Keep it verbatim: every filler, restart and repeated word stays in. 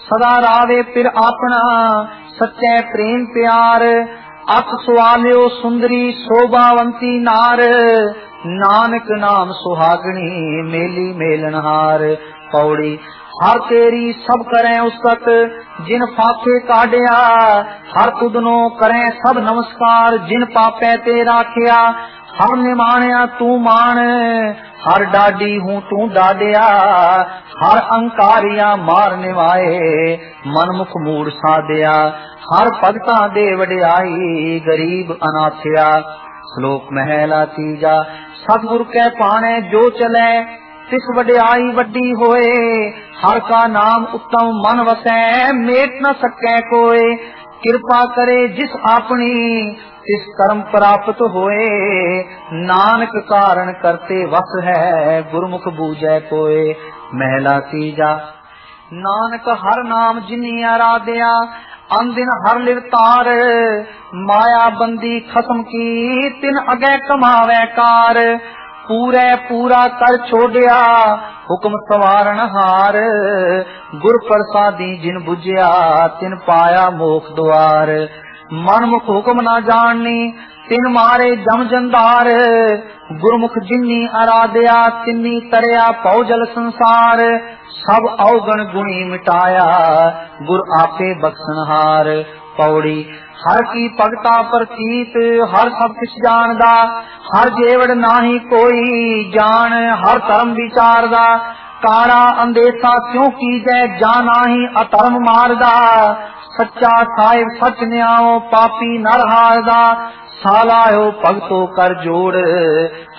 सदा रावे फिर आपना सच्चे प्रेम प्यार। अख सुआलियो सुंदरी शोभावंती नार, नानक नाम सुहागणी मेली मेलनहार। पौड़ी हर तेरी सब करें उसत जिन फाके काढ़िया, हर तुदनो करें सब नमस्कार जिन पापे ते राखिया। हर निमाणिया तू मान हर डाडी हूँ तू डाडिया, हर अंकारिया मार निवाए मनमुख मूड साधिया। हर भगता दे वडियाई गरीब अनाथिया। श्लोक महला तीजा। सतगुर के पाने जो चले तिस वडियाई वड्डी होए, हर का नाम उत्तम मन वसै मेट न सकै कोय। कृपा करे जिस आपनी तिस कर्म प्राप्त होए, नानक कारण करते वस है गुरमुख बूझै कोय। महला तीजा। नानक हर नाम जिनी आराध्या अनदिन हर लिवतार, माया बंदी खसम की तिन अगे कमावे कार। पूरे पूरा कर छोड़िया हुक्म सवारण हार, गुर प्रसादी जिन बुझिया तिन पाया मोख द्वार। मनमुख हुक्म न जाननी तिन मारे जम जंदार, गुरमुख जिन्नी आराध्या तिन्नी तरिया पौजल संसार। सब अवगण गुणी मिटाया गुर आपे बख्शनहार। पौड़ी हर की भगता प्रतीत हर सब किछ जानदा, हर जेवड़ नाही कोई जान हर धर्म विचारदा। कारा अंदेशा क्यों कीजै जाना ही अधर्म मारदा, सच्चा साहिब सच न्याओ पापी नर हारदा। सालायो भगतो कर जोड़